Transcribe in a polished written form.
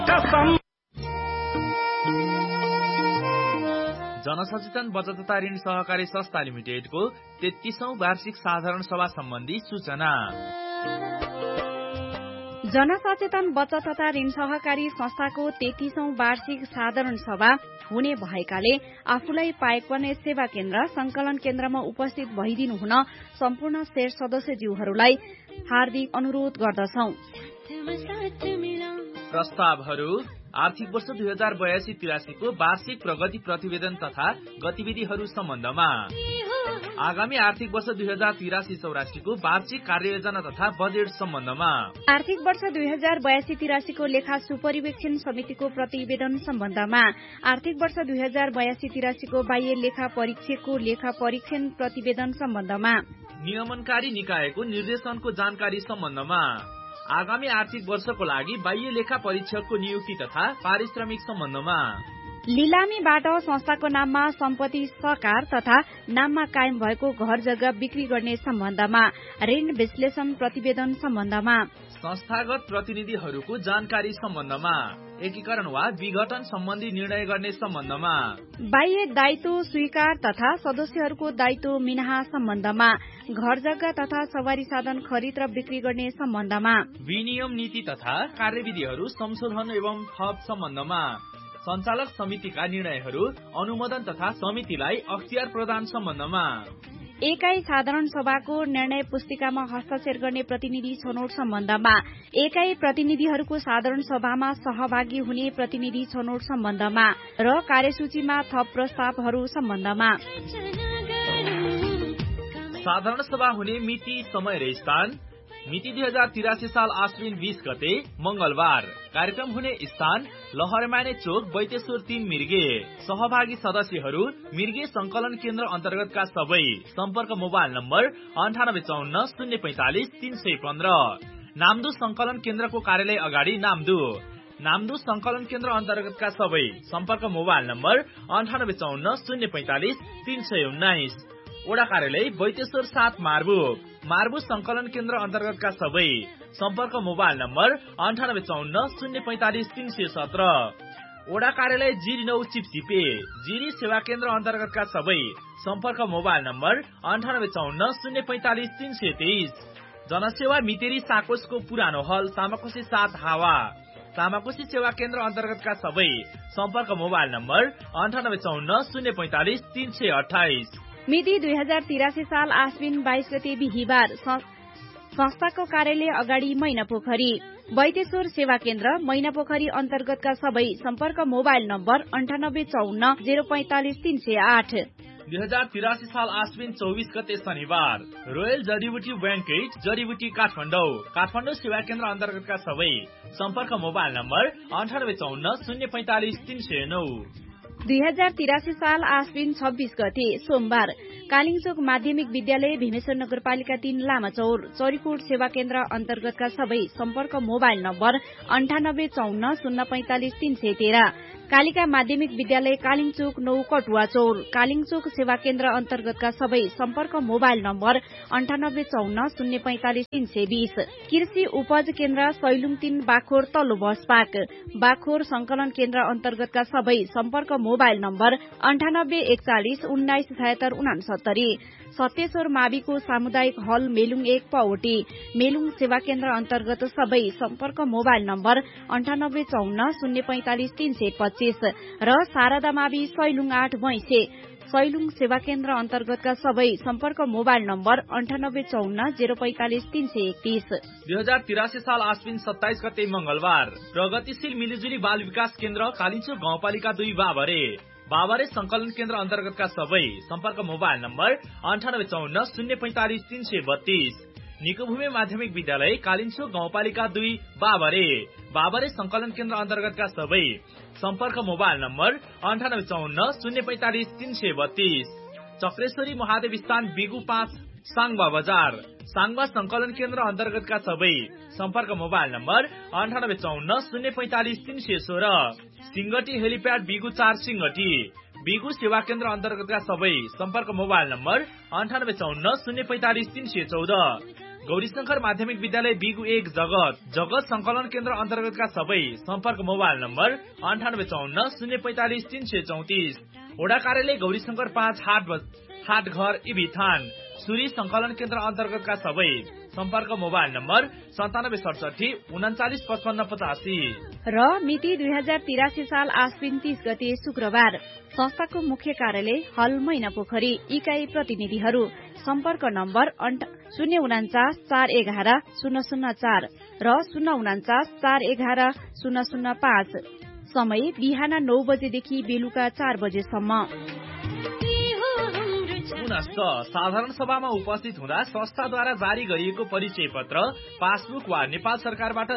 जनसचेतन बचत तथा ऋण सहकारी संस्था लिमिटेडको 33औं वार्षिक साधारण सभा सम्बन्धी सूचना। जनसचेतन बचत तथा ऋण सहकारी संस्थाको 33औं वार्षिक साधारण सभा हुने भएकाले आफूलाई पाएकपर्ने सेवा केन्द्र संकलन केन्द्रमा उपस्थित भइदिनु हुन सम्पूर्ण शेयर सदस्यज्यूहरूलाई हार्दिक अनुरोध गर्दछौ। प्रस्तावहरू आर्थिक वर्ष 2082-83 को वार्षिक प्रगति प्रतिवेदन तथा गतिविधिहरू सम्बन्धमा, आगामी आर्थिक वर्ष 2083-84 को वार्षिक कार्ययोजना तथा बजेट सम्बन्धमा, आर्थिक वर्ष 2082-83 को लेखा सुपरिवेक्षण समितिको प्रतिवेदन सम्बन्धमा, आर्थिक वर्ष 2082-83 को बाह्य लेखा परीक्षकको लेखा परीक्षण प्रतिवेदन सम्बन्धमा, नियमनकारी निकायको निर्देशनको जानकारी सम्बन्धमा, आगामी आर्थिक वर्षको लागि बाह्य लेखा परीक्षकको नियुक्ति तथा पारिश्रमिक सम्बन्धमा, लिलामीबाट संस्थाको नाममा सम्पत्ति सकार तथा नाममा कायम भएको घर जग्गा बिक्री गर्ने सम्बन्धमा, ऋण विश्लेषण प्रतिवेदन सम्बन्धमा, संस्थागत प्रतिनिधिहरूको जानकारी सम्बन्धमा, एकीकरण वा विघटन सम्बन्धी निर्णय गर्ने सम्बन्धमा, बाह्य दायित्व स्वीकार तथा सदस्यहरूको दायित्व मिनाहा सम्बन्धमा, घर जग्गा तथा सवारी साधन खरिद र बिक्री गर्ने सम्बन्धमा, विनियम नीति तथा कार्यविधिहरू संशोधन एवं थप सम्बन्धमा, सञ्चालक समितिका निर्णयहरू अनुमोदन तथा समितिलाई अख्तियार प्रदान सम्बन्धमा, एकाइ साधारण सभाको निर्णय पुस्तिकामा हस्ताक्षर गर्ने प्रतिनिधि छनौट सम्बन्धमा, एकाइ प्रतिनिधिहरूको साधारण सभामा सहभागी हुने प्रतिनिधि छनौट सम्बन्धमा र कार्यसूचीमा थप प्रस्तावहरू सम्बन्धमा, साधारण सभा हुने मिति, समय र स्थान, मिति 2083 साल आश्विन 20 गते मंगलबार, कार्यक्रम हुने स्थान लहरमाने चोक बैतेश्वर 3 मिर्गे, सहभागी सदस्यहरू मिर्गे संकलन केन्द्र अन्तर्गतका सबै, सम्पर्क मोबाइल नम्बर 9854 045 315, नामदु संकलन केन्द्रको कार्यालय अगाडि नामदु संकलन केन्द्र अन्तर्गतका सबै, सम्पर्क मोबाइल नम्बर 9854 045 319, ओडा कार्यालय बैतेश्वर 7 मार्बु संकलन केन्द्र अन्तर्गतका सबै, सम्पर्क मोबाइल नम्बर 9854 045 317, ओडा कार्यालय जिरी 9 चिपचिपे, जिरी सेवा केन्द्र अन्तर्गतका सबै, सम्पर्क मोबाइल नम्बर 9854 045 323, जनसेवा मितेरी साकोसको पुरानो हल तामाकोसी 7 हावा, तामाकोसी सेवा केन्द्र अन्तर्गतका सबै, सम्पर्क मोबाइल नम्बर 9854 045 328, मिति 2083 साल आश्विन 22 गते बिहिबार, संस्थाको कार्यालय अगाडि मैनापोखरी, बैतेश्वर सेवा केन्द्र मैनापोखरी अन्तर्गतका सबै, सम्पर्क मोबाइल नम्बर 9854 045 308, 2083 साल आश्विन 24 गते शनिबार, रोयल जडीबुटी बैंकेट जडीबुटी काठमाडौँ सेवा केन्द्र अन्तर्गतका सबै, सम्पर्क मोबाइल नम्बर 9854 045 309, 2083 साल आश्विन 26 गते सोमबार, कालिङचोक माध्यमिक विद्यालय भीमेश्वर नगरपालिका 3 लामाचौर, चौरीकोट सेवा केन्द्र अन्तर्गतका सबै, सम्पर्क मोबाइल नम्बर 9854 045 313, कालिका माध्यमिक विद्यालय कालिङचोक 9 कटुवा चौर, कालिङचोक सेवा केन्द्र अन्तर्गतका सबै, सम्पर्क मोबाइल नम्बर 9854 045 320, कृषि उपज केन्द्र सैलुङ 3 बाखोर तल्लो बसपाक, बाखोर संकलन केन्द्र अन्तर्गतका सबै, सम्पर्क मोबाइल नम्बर 9841 1976 69, सत्येश्वर माविको सामुदायिक हल मेलुङ 1 पौटी, मेलुङ सेवा केन्द्र अन्तर्गत सबै, सम्पर्क मोबाइल नम्बर 9854 045 325 र शारदा मावि सैलुङ 8 भैंसे, सैलुङ सेवा केन्द्र अन्तर्गतका सबै, सम्पर्क मोबाइल नम्बर 9854 045 331, 2083 साल आश्विन 27 गते मंगलबार, प्रगतिशील मिलिजुली बाल विकास केन्द्र कालिन्चोक गाउँपालिका 2 बाबरे संकलन केन्द्र अन्तर्गतका सबै, सम्पर्क मोबाइल नम्बर 9854 045 332, निकोभूमि माध्यमिक विद्यालय कालिन्चोक गाउँपालिका 2 बाबरे संकलन केन्द्र अन्तर्गतका सबै, सम्पर्क मोबाइल नम्बर 9854 045 332, चक्रेश्वरी महादेव स्थान बिगु 5 साङबा बजार, साङबा संकलन केन्द्र अन्तर्गतका सबै, सम्पर्क mobile number 9854 045 316, Singati helipad बिगु 4 Singati, बिगु सेवा केन्द्र अन्तर्गतका सबै, सम्पर्क मोबाइल नम्बर 9854 045 314, गौरीशंकर माध्यमिक विद्यालय बिगु 1 जगत संकलन केन्द्र अन्तर्गतका सबै सम्पर्क मोबाइल नम्बर 9854 045 334। वडा कार्यालय गौरीशंकर 5 हाट घर इबिथान। सूरी संकलन केन्द्र अन्तर्गतका सबै सम्पर्क मोबाइल नम्बर 9767 3955 85। र मिति 2083 साल आश्विन 30 गते शुक्रबार संस्थाको मुख्य कार्यालय हल मैनापोखरी। इकाई प्रतिनिधिहरू सम्पर्क नम्बर 049 411 004 र 049 411 005। समय बिहान 9 बजेदेखि बेलुका 4 बजेसम्म। साधारण सभामा उपस्थित हुँदा संस्थाद्वारा जारी गरिएको परिचय पत्र, पासबुक वा नेपाल सरकारबाट